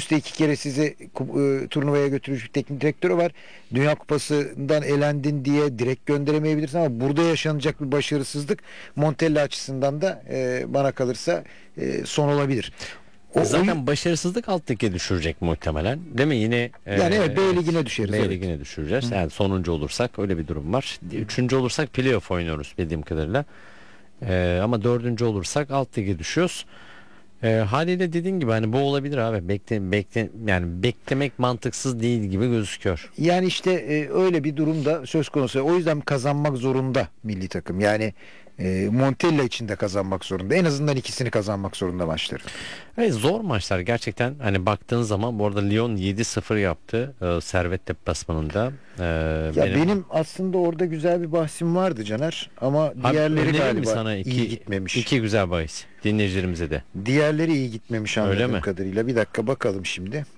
üste 2 kere sizi turnuvaya götürmüş bir teknik direktörü var. Dünya Kupası'ndan elendin diye direkt gönderemeyebilirsin ama burada yaşanacak bir başarısızlık Montella açısından da bana kalırsa son olabilir. Zaten başarısızlık alt lige düşürecek muhtemelen. Değil mi? Yine yani evet, B ligine düşeriz. B evet. ligine düşüreceğiz. Yani sonuncu olursak öyle bir durum var. Üçüncü olursak playoff oynuyoruz bildiğim kadarıyla. Ama dördüncü olursak alt lige düşüyoruz. Haliyle dediğin gibi hani bu olabilir abi. Yani beklemek mantıksız değil gibi gözüküyor. Yani işte öyle bir durumda söz konusu. O yüzden kazanmak zorunda milli takım. Yani Montella için de kazanmak zorunda. En azından ikisini kazanmak zorunda maçları. Evet, zor maçlar gerçekten. Hani baktığın zaman bu arada Lyon 7-0 yaptı Servet deplasmanında. Ya benim aslında orada güzel bir bahsim vardı Caner, ama Abi, diğerleri önereyim mi galiba sana iyi gitmemiş. iki güzel bahis dinleyicilerimize de. Diğerleri iyi gitmemiş Öyle anladığım mi? kadarıyla. Bir dakika bakalım şimdi.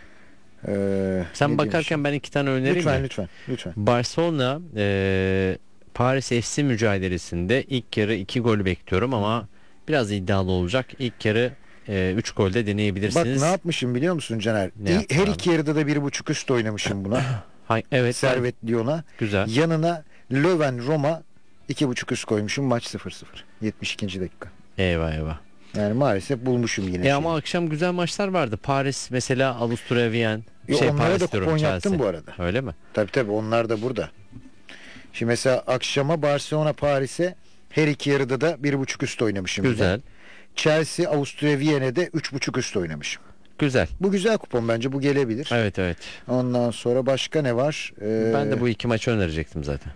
Sen Ne bakarken demişim? ben iki tane önereyim Lütfen mi? lütfen lütfen. Barcelona Paris FC mücadelesinde ilk yarı 2 gol bekliyorum ama biraz iddialı olacak. İlk yarı 3 gol de Bak deneyebilirsiniz. ne yapmışım biliyor musun Caner? Ne yaptın Her abi? iki yarıda da 1.5 üst oynamışım buna. Evet, Servet Lyon'a. güzel. Yanına Löwen Roma 2.5 üst koymuşum. Maç 0-0. 72. dakika. Eyvah eyvah. Yani maalesef bulmuşum yine. Ama akşam güzel maçlar vardı. Paris mesela Avusturya Viyen. Onlara Paris da diyorum, kupon Chelsea. yaptım bu arada. Öyle mi? Tabii onlar da burada. Şimdi mesela akşama Barcelona Paris'e her iki yarıda da 1.5 üst oynamışım. Güzel. Bir de. Chelsea Avusturya Viyen'e de 3.5 üst oynamışım. Güzel. Bu güzel kupon, bence bu gelebilir. Evet evet. Ondan sonra başka ne var? Ben de bu iki maçı önerecektim zaten.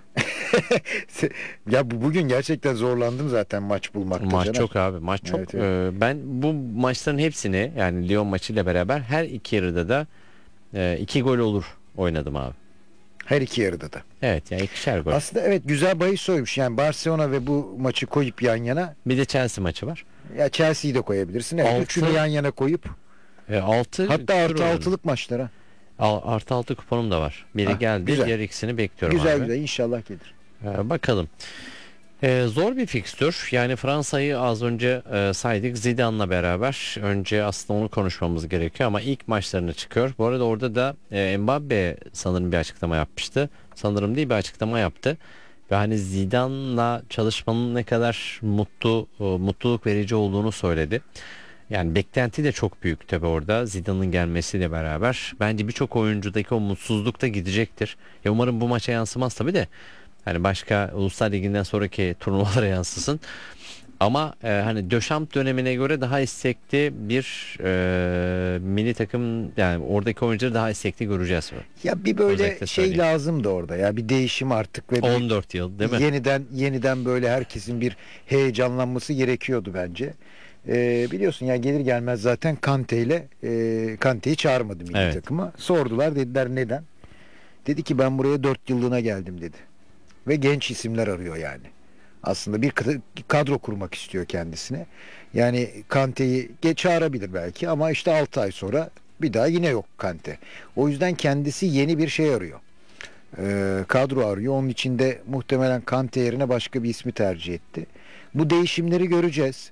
Ya bugün gerçekten zorlandım zaten maç bulmakta. Maç Caner. çok abi. Maç çok. Evet, evet. Ben bu maçların hepsini yani Lyon maçıyla beraber her iki yarıda da 2 gol olur oynadım abi. Her iki yarıda da. Evet yani ikişer gol. Aslında evet, güzel bahis oymuş. Yani Barcelona ve bu maçı koyup yan yana, Bir de Chelsea maçı var. ya Chelsea'yi de koyabilirsin. Evet, Altı- üçünü yan yana koyup 6 hatta artı altılık maçlara. Artı 6 kuponum da var. Biri geldi. güzel. Diğer ikisini bekliyorum Güzel abi. güzel, inşallah gelir. Bakalım. Zor bir fikstür. Yani Fransa'yı az önce saydık Zidane'la beraber. Önce aslında onu konuşmamız gerekiyor ama ilk maçlarına çıkıyor. Bu arada orada da Mbappe sanırım bir açıklama yapmıştı. Sanırım değil, bir açıklama yaptı. Ve hani Zidane'la çalışmanın ne kadar mutluluk verici olduğunu söyledi. Yani beklenti de çok büyük tabii orada Zidane'ın gelmesiyle beraber. Bence birçok oyuncudaki o mutsuzluk da gidecektir. Ya umarım bu maça yansımaz tabii de. Hani başka Uluslar Ligi'nden sonraki turnuvalara yansısın. Ama hani Döşamp dönemine göre daha istekli bir milli takım, yani oradaki oyuncuları daha istekli göreceğiz. Ya bir böyle Özellikle şey söyleyeyim. lazımdı orada ya, bir değişim artık ve 14 yıl değil mi? yeniden böyle herkesin bir heyecanlanması gerekiyordu bence. Biliyorsun ya, gelir gelmez zaten Kante'yi çağırmadı milli Evet. takıma. Sordular, dediler neden? Dedi ki ben buraya 4 yıllığına geldim dedi. Ve genç isimler arıyor yani. Aslında bir kadro kurmak istiyor kendisine. Yani Kante'yi çağırabilir belki ama işte 6 ay sonra bir daha yine yok Kante. O yüzden kendisi yeni bir şey arıyor. Kadro arıyor. Onun için de muhtemelen Kante yerine başka bir ismi tercih etti. Bu değişimleri göreceğiz.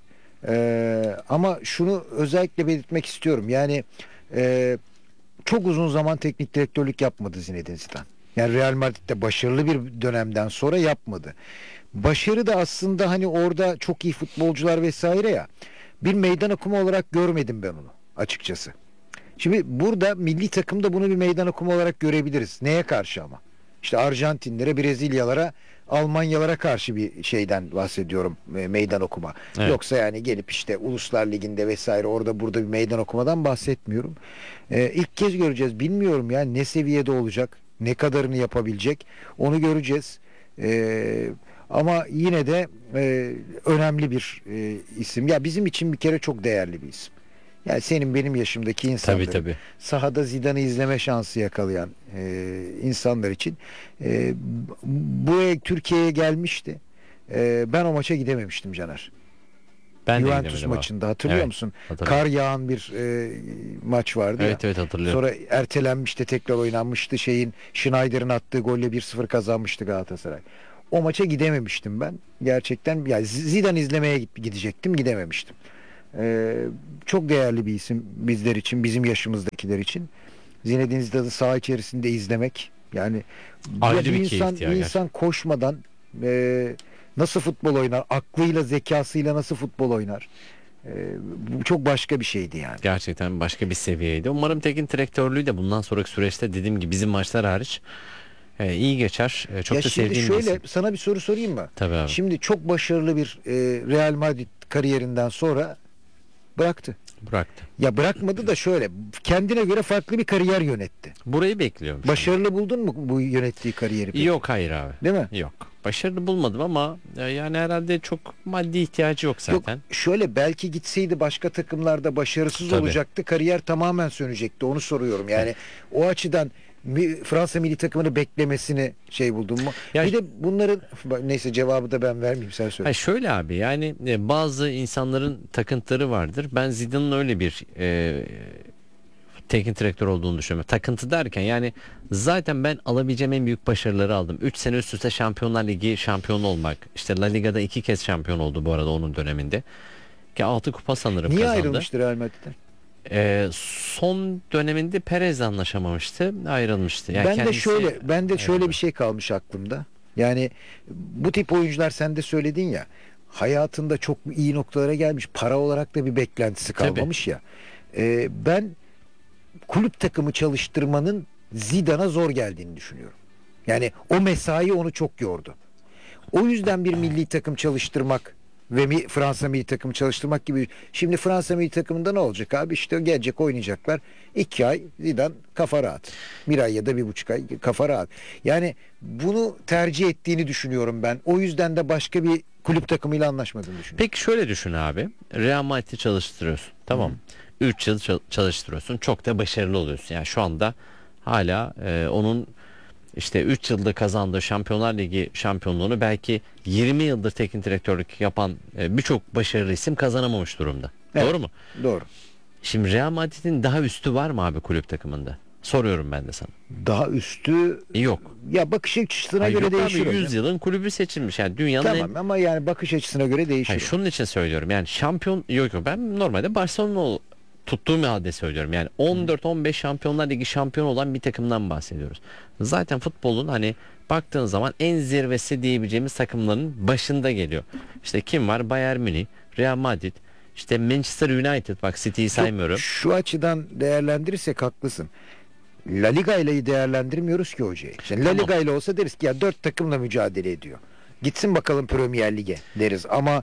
Ama şunu özellikle belirtmek istiyorum. Yani çok uzun zaman teknik direktörlük yapmadı Zinedine Zidane. Yani Real Madrid'de başarılı bir dönemden sonra yapmadı. Başarı da aslında hani orada çok iyi futbolcular vesaire ya. Bir meydan okuma olarak görmedim ben onu açıkçası. Şimdi burada milli takımda bunu bir meydan okuma olarak görebiliriz. Neye karşı ama? İşte Arjantinlere, Brezilyalara, Almanyalara karşı bir şeyden bahsediyorum, meydan okuma. Evet. Yoksa yani gelip işte Uluslar Ligi'nde vesaire orada burada bir meydan okumadan bahsetmiyorum. İlk kez göreceğiz. Bilmiyorum yani ne seviyede olacak, ne kadarını yapabilecek, onu göreceğiz. Ama yine de önemli bir isim. Ya bizim için bir kere çok değerli bir isim. Yani senin benim yaşımdaki insanların Tabii. sahada Zidane'ı izleme şansı yakalayan insanlar için buraya Türkiye'ye gelmişti. Ben o maça gidememiştim Caner. Ben de Juventus gidemedim abi. maçında hatırlıyor Evet, musun? hatırlıyorum. Kar yağan bir maç vardı ya. Evet hatırlıyorum. Sonra ertelenmişti, tekrar oynanmıştı. Schneider'in attığı golle 1-0 kazanmıştı Galatasaray. O maça gidememiştim ben. Gerçekten yani Zidane izlemeye gidecektim, gidememiştim. Çok değerli bir isim bizler için, bizim yaşımızdakiler için. Zinedine Zidane'ı saha içerisinde izlemek, yani Ayrı bir bir insan keyifti ya bir insan koşmadan nasıl futbol oynar, aklıyla, zekasıyla nasıl futbol oynar? E, Bu çok başka bir şeydi yani. Gerçekten başka bir seviyeydi. Umarım teknik direktörlüğü de bundan sonraki süreçte dediğim gibi bizim maçlar hariç iyi geçer. Ya Çok da şimdi sevdiğim bir şöyle isim. sana bir soru sorayım mı? Tabii abi. Şimdi çok başarılı bir Real Madrid kariyerinden sonra bıraktı. Bıraktı. Ya bırakmadı da şöyle, kendine göre farklı bir kariyer yönetti. Burayı bekliyorum şu anda. Başarılı buldun mu bu yönettiği kariyeri peki? Yok, hayır abi. Değil mi? Yok. Başarılı bulmadım ama yani herhalde çok maddi ihtiyacı yok Yok, zaten. şöyle, belki gitseydi başka takımlarda başarısız Tabii. olacaktı. Kariyer tamamen sönecekti. Onu soruyorum. Yani o açıdan Fransa milli takımını beklemesini şey buldun mu? Ya- Bir de bunların neyse, cevabı da ben vermeyeyim, sen söyle. Ha şöyle abi, yani bazı insanların takıntıları vardır. Ben Zidane'ın öyle bir teknik direktör olduğunu düşünüyorum. Takıntı derken yani zaten ben alabileceğim en büyük başarıları aldım. 3 sene üst üste Şampiyonlar Ligi şampiyonu olmak. İşte La Liga'da 2 kez şampiyon oldu bu arada onun döneminde. Ki 6 kupa sanırım Niye kazandı. ayrılmıştır Real Madrid'den? Son döneminde Perez'le anlaşamamıştı. Ayrılmıştı. Yani Ben de kendisi şöyle ayrıldı. bir şey kalmış aklımda. Yani bu tip oyuncular, sen de söyledin ya, hayatında çok iyi noktalara gelmiş. Para olarak da bir beklentisi Tabii. kalmamış ya. Ben kulüp takımı çalıştırmanın Zidane'a zor geldiğini düşünüyorum. Yani o mesai onu çok yordu. O yüzden bir milli takım çalıştırmak ve Fransa milli takım çalıştırmak gibi. Şimdi Fransa milli takımında ne olacak abi? İşte gelecek, oynayacaklar. 2 ay Zidane kafa rahat. 1 ay ya da 1,5 ay kafa rahat. Yani bunu tercih ettiğini düşünüyorum ben. O yüzden de başka bir kulüp takımıyla anlaşmadığını düşünüyorum. Peki şöyle düşün abi. Real Madrid'i çalıştırıyorsun. Tamam. 3 yıl çalıştırıyorsun. Çok da başarılı oluyorsun. Yani şu anda hala onun işte 3 yılda kazandığı Şampiyonlar Ligi şampiyonluğunu belki 20 yıldır teknik direktörlük yapan birçok başarılı isim kazanamamış durumda. Evet. Doğru mu? Doğru. Şimdi Real Madrid'in daha üstü var mı abi kulüp takımında? Soruyorum ben de sana. Daha üstü, Yok. ya bakış açısına Hayır, göre yok değişir abi, hocam. 100 yılın kulübü seçilmiş. Yani dünyanın Tamam, ama yani bakış açısına göre değişir. Hayır, şunun için söylüyorum. Yani şampiyon yok, ben normalde Barcelona tuttuğum halde söylüyorum. Yani 14-15 Şampiyonlar Ligi şampiyon olan bir takımdan bahsediyoruz. Zaten futbolun hani baktığın zaman en zirvesi diyebileceğimiz takımların başında geliyor. İşte kim var? Bayern Münih, Real Madrid, işte Manchester United, bak City'yi saymıyorum. Şu açıdan değerlendirirsek haklısın. La Liga ile değerlendirmiyoruz ki hocayı. Şimdi La Tamam. Liga ile olsa deriz ki ya 4 takımla mücadele ediyor. Gitsin bakalım Premier Lig'e deriz. Ama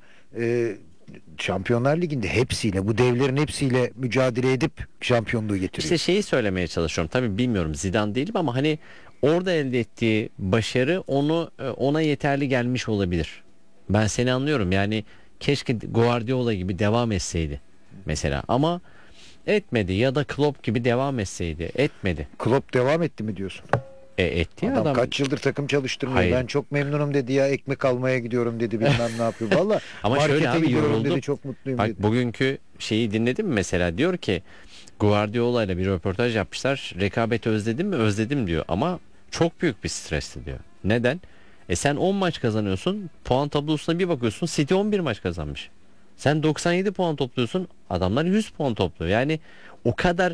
Şampiyonlar Ligi'nde hepsiyle, bu devlerin hepsiyle mücadele edip şampiyonluğu getiriyor. İşte şeyi söylemeye çalışıyorum. Tabii bilmiyorum, Zidane değilim ama hani orada elde ettiği başarı ona yeterli gelmiş olabilir. Ben seni anlıyorum. Yani keşke Guardiola gibi devam etseydi mesela, ama etmedi, ya da Klopp gibi devam etseydi, etmedi. Klopp devam etti mi diyorsun? Etti ya Adam, adam. kaç yıldır takım çalıştırmıyor. Hayır. Ben çok memnunum dedi ya, ekmek almaya gidiyorum dedi, bilmem ne yapıyor. Valla Ama şöyle markete abi, gidiyorum yoruldum. dedi, çok mutluyum Bak dedi. bugünkü şeyi dinledin mi mesela? Diyor ki Guardiola ile bir röportaj yapmışlar. Rekabeti özledim mi? Özledim diyor. Ama çok büyük bir stresti diyor. Neden? Sen 10 maç kazanıyorsun. Puan tablosuna bir bakıyorsun. City 11 maç kazanmış. Sen 97 puan topluyorsun. Adamlar 100 puan topluyor. Yani o kadar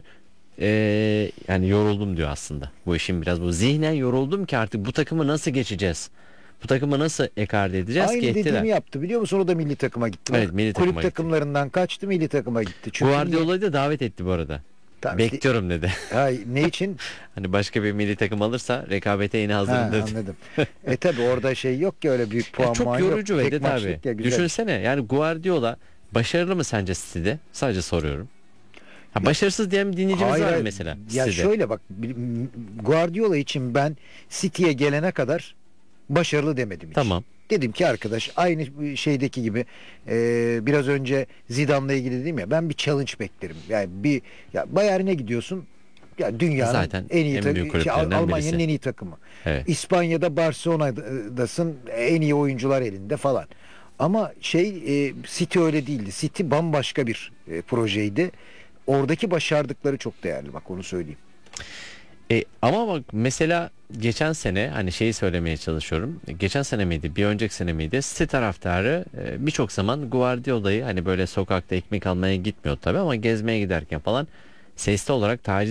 yani yoruldum diyor aslında. Bu işin biraz bu. Zihnen yoruldum ki artık bu takımı nasıl geçeceğiz? Bu takımı nasıl ekarte edeceğiz Aynı ki ettiler. dediğimi yaptı, biliyor musun? O da milli takıma gitti. Evet, Bak, milli kulüp takıma gitti. takımlarından kaçtı, milli takıma gitti. Çünkü Guardiola'yı da davet etti bu arada. Tabii. Bekliyorum dedi. Ne için? Hani başka bir milli takım alırsa rekabete yine hazırım Ha, dedi. anladım. Tabi orada şey yok ki, öyle büyük Ya puan çok muan yorucu yok. ve Tek de maçlık tabii. ya, güzel. Düşünsene, yani Guardiola başarılı mı sence City'de? Sadece soruyorum. Ha, başarısız diyen bir dinleyicimiz Hayır, var mı hayır. mesela Ya City'de? şöyle bak, Guardiola için ben City'ye gelene kadar başarılı demedim hiç. Tamam. Dedim ki arkadaş, aynı şeydeki gibi biraz önce Zidane'la ilgili dedim ya, ben bir challenge beklerim. Yani ya Bayern'e gidiyorsun, ya dünyanın Zaten en iyi en büyük kulüplerinden Almanya'nın birisi. en iyi takımı. Evet. İspanya'da Barcelona'dasın, en iyi oyuncular elinde falan. Ama City öyle değildi. City bambaşka bir projeydi. Oradaki başardıkları çok değerli, bak onu söyleyeyim. Ama bak mesela geçen sene hani şeyi söylemeye çalışıyorum. Geçen sene miydi, bir önceki sene miydi? City taraftarı birçok zaman Guardiola'yı hani böyle sokakta ekmek almaya gitmiyor tabii ama gezmeye giderken falan sesli olarak taciz